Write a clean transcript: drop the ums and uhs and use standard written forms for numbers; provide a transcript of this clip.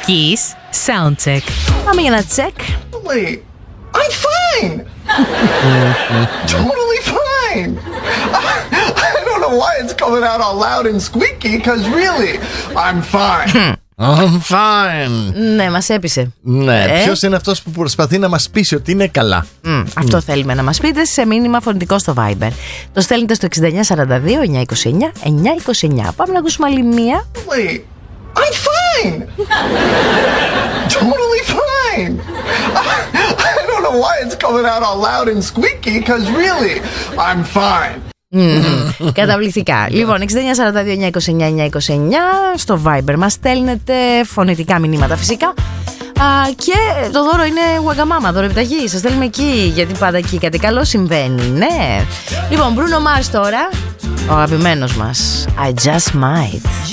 Kiss Soundcheck. Πάμε για ένα check. Wait, I'm fine. Totally fine. I don't know why it's coming out all loud and squeaky, because really, I'm fine. I'm fine. Ναι, μας έπεισε. Ναι, ποιος είναι αυτός που προσπαθεί να μας πείσει ότι είναι καλά? Αυτό θέλουμε να μας πείτε σε μήνυμα φωνητικό στο Viber. Το στέλνετε στο 6942 929 929. Πάμε να ακούσουμε άλλη μία. Wait, I'm fine. Totally fine. I don't know why it's coming out all loud and squeaky, because really, I'm fine. Καταπληκτικά. Λοιπόν, 6942 929 929 στο Viber μας στέλνετε φωνητικά μηνύματα φυσικά. Και το δώρο είναι Wagamama, δώρο επιταγή. Σας στέλνουμε εκεί, γιατί πάντα εκεί κάτι καλό συμβαίνει. Ναι. Λοιπόν, Bruno Mars τώρα, ο αγαπημένος μας I Just Might.